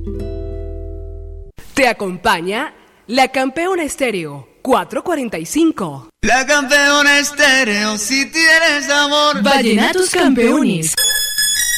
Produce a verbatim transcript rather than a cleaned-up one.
Te acompaña la Campeona Estéreo cuatrocientos cuarenta y cinco. La Campeona Estéreo, si tienes amor. Vallenatos Campeones.